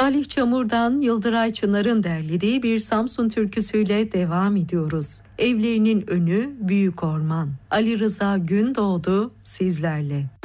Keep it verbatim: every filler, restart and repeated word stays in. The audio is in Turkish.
Salih Çamur'dan Yıldıray Çınar'ın derlediği bir Samsun türküsüyle devam ediyoruz. Evlerinin önü büyük orman. Ali Rıza Gündoğdu sizlerle.